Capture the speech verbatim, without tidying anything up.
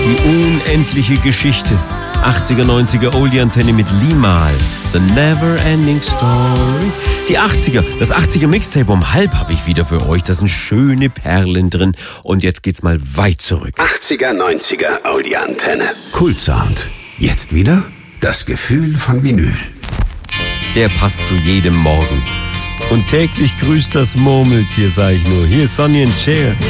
Die unendliche Geschichte. achtziger, neunziger Oldie-Antenne mit Limahl. The Never Ending Story. Die achtziger, das achtziger Mixtape um halb habe ich wieder für euch. Da sind schöne Perlen drin. Und jetzt geht's mal weit zurück. achtziger, neunziger Oldie-Antenne. Kultsound. Jetzt wieder das Gefühl von Vinyl. Der passt zu jedem Morgen. Und täglich grüßt das Murmeltier, sag ich nur. Hier ist Sonny and Cher.